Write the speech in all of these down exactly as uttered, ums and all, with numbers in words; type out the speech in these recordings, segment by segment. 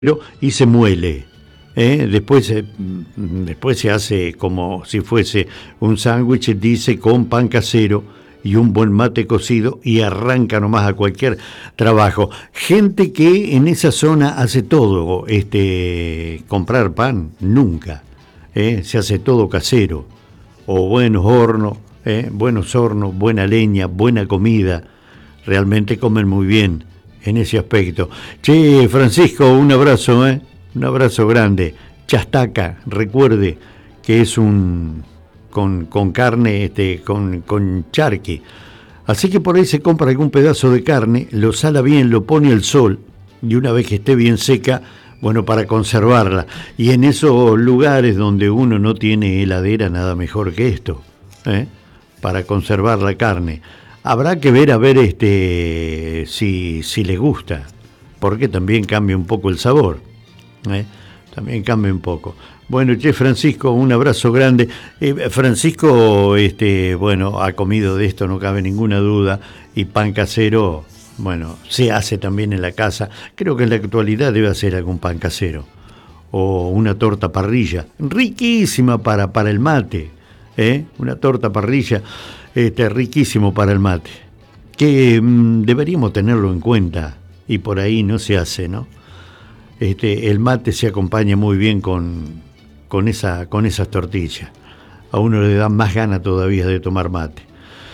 y se muele. ¿eh? Después, eh, después se hace como si fuese un sándwich, dice, con pan casero y un buen mate cocido, y arranca nomás a cualquier trabajo. Gente que en esa zona hace todo, este, comprar pan, nunca. ¿eh? Se hace todo casero, o buenos hornos, ¿eh? buenos hornos, buena leña, buena comida. Realmente comen muy bien en ese aspecto. Che, Francisco, un abrazo, ¿eh? Un abrazo grande. Chastaca, recuerde que es un con, con carne, este, con, con charqui. Así que por ahí se compra algún pedazo de carne, lo sala bien, lo pone al sol, y una vez que esté bien seca, bueno, para conservarla. Y en esos lugares donde uno no tiene heladera, nada mejor que esto, ¿eh? Para conservar la carne. Habrá que ver a ver este si, si le gusta, porque también cambia un poco el sabor, ¿eh? También cambia un poco. Bueno, che, Francisco, un abrazo grande. Eh, Francisco, este, bueno, ha comido de esto, no cabe ninguna duda, y pan casero, bueno, se hace también en la casa. Creo que en la actualidad debe hacer algún pan casero, o una torta parrilla, riquísima para, para el mate, ¿eh? Una torta parrilla. Este, riquísimo para el mate, que mmm, deberíamos tenerlo en cuenta, y por ahí no se hace, ¿no? Este, el mate se acompaña muy bien con, con, esa, con esas tortillas. A uno le da más ganas todavía de tomar mate.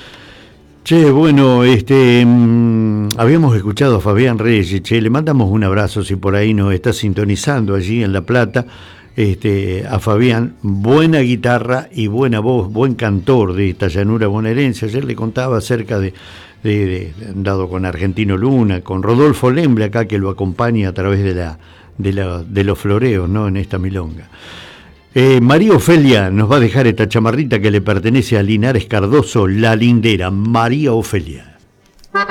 Che, bueno, este, mmm, habíamos escuchado a Fabián Reyes, che, le mandamos un abrazo si por ahí nos está sintonizando allí en La Plata. Este, a Fabián, buena guitarra y buena voz, buen cantor de esta llanura bonaerense. Ayer le contaba acerca de, de, de, dado con Argentino Luna, con Rodolfo Lemble acá, que lo acompaña a través de, la, de, la, de los floreos, ¿no? En esta milonga. Eh, María Ofelia nos va a dejar esta chamarrita que le pertenece a Linares Cardoso, La Lindera. María Ofelia.